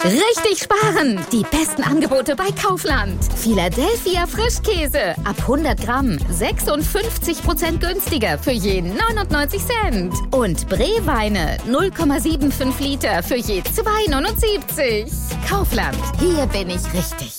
Richtig sparen! Die besten Angebote bei Kaufland. Philadelphia Frischkäse. Ab 100 Gramm 56% günstiger für je 99 Cent. Und Breweine 0,75 Liter für je 2,79. Kaufland. Hier bin ich richtig.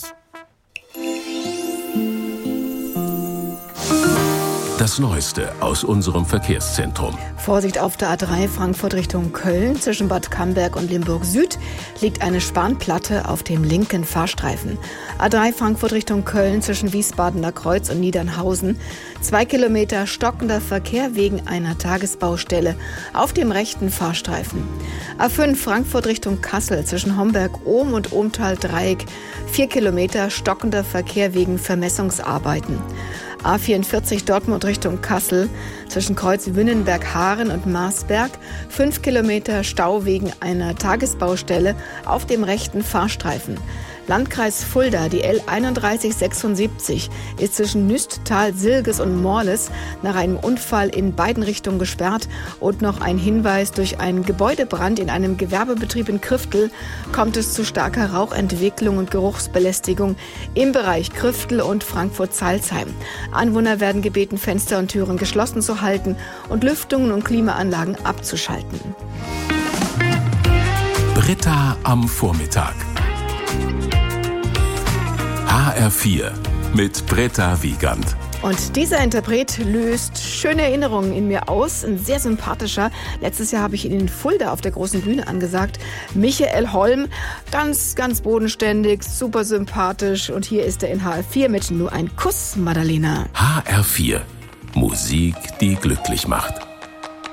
Das Neueste aus unserem Verkehrszentrum. Vorsicht auf der A3 Frankfurt Richtung Köln. Zwischen Bad Camberg und Limburg Süd liegt eine Spanplatte auf dem linken Fahrstreifen. A3 Frankfurt Richtung Köln zwischen Wiesbadener Kreuz und Niedernhausen. 2 Kilometer stockender Verkehr wegen einer Tagesbaustelle auf dem rechten Fahrstreifen. A5 Frankfurt Richtung Kassel zwischen Homberg-Ohm und Ohmtal-Dreieck. 4 Kilometer stockender Verkehr wegen Vermessungsarbeiten. A44 Dortmund Richtung Kassel zwischen Kreuz Wünnenberg-Haaren und Marsberg. 5 Kilometer Stau wegen einer Tagesbaustelle auf dem rechten Fahrstreifen. Landkreis Fulda, die L3176 ist zwischen Nüsttal, Silges und Morles nach einem Unfall in beiden Richtungen gesperrt. Und noch ein Hinweis: durch einen Gebäudebrand in einem Gewerbebetrieb in Krüftel kommt es zu starker Rauchentwicklung und Geruchsbelästigung im Bereich Krüftel und Frankfurt-Salzheim. Anwohner werden gebeten, Fenster und Türen geschlossen zu halten und Lüftungen und Klimaanlagen abzuschalten. Britta am Vormittag. HR4 mit Britta Wiegand. Und dieser Interpret löst schöne Erinnerungen in mir aus. Ein sehr sympathischer. Letztes Jahr habe ich ihn in Fulda auf der großen Bühne angesagt. Michael Holm, ganz, ganz bodenständig, super sympathisch. Und hier ist er in HR4 mit Nur ein Kuss, Madalena. HR4. Musik, die glücklich macht.